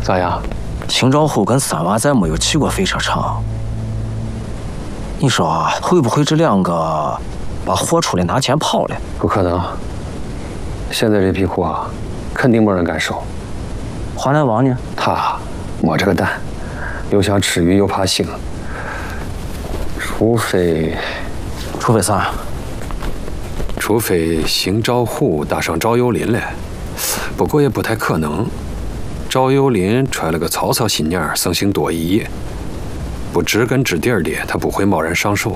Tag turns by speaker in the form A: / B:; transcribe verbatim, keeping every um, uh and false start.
A: 咋样？
B: 邢昭虎跟三娃再没有去过飞车场，你说会不会这两个把货出来拿钱跑了？
A: 不可能，现在这批货肯定没人敢收。
B: 华南王呢？
A: 他没这个胆，又想吃鱼又怕腥，除非，
B: 除非啥？
C: 除非邢昭虎打上赵有林了，不过也不太可能。赵有林揣了个曹操心眼儿，生性多疑，不知根知底儿的，他不会贸然上手。